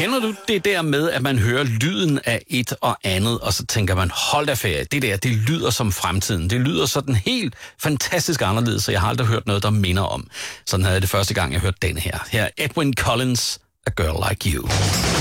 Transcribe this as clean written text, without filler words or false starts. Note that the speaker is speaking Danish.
Kender du det der med, at man hører lyden af et og andet, og så tænker man, hold da ferie, det lyder som fremtiden. Det lyder sådan helt fantastisk anderledes, så jeg har aldrig hørt noget, der minder om. Sådan havde jeg det første gang, jeg hørte den her. Her er Edwyn Collins, A Girl Like You.